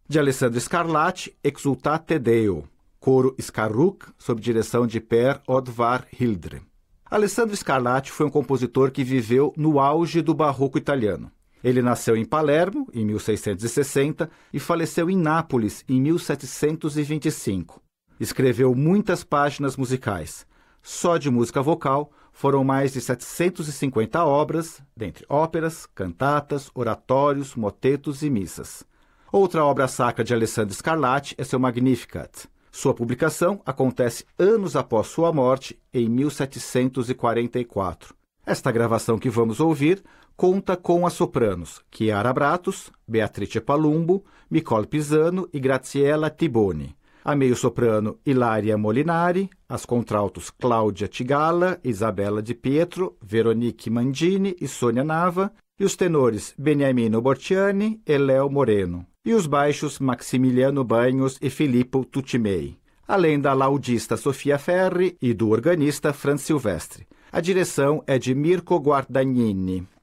De Alessandro Scarlatti, Exultate Deo, coro Scarruc, sob direção de Per Oddvar Hildre. Alessandro Scarlatti foi um compositor que viveu no auge do barroco italiano. Ele nasceu em Palermo, em 1660, e faleceu em Nápoles, em 1725. Escreveu muitas páginas musicais. Só de música vocal foram mais de 750 obras, dentre óperas, cantatas, oratórios, motetos e missas. Outra obra sacra de Alessandro Scarlatti é seu Magnificat. Sua publicação acontece anos após sua morte, em 1744. Esta gravação que vamos ouvir conta com as sopranos Chiara Bratos, Beatrice Palumbo, Nicole Pisano e Graziella Tiboni. A meio-soprano Ilaria Molinari, as contraltos Cláudia Tigala, Isabella Di Pietro, Veronique Mandini e Sônia Nava, e os tenores Beniamino Bortiani e Léo Moreno, e os baixos Maximiliano Banhos e Filippo Tucimei, além da laudista Sofia Ferri e do organista Fran Silvestre. A direção é de Mirko Guardagnini.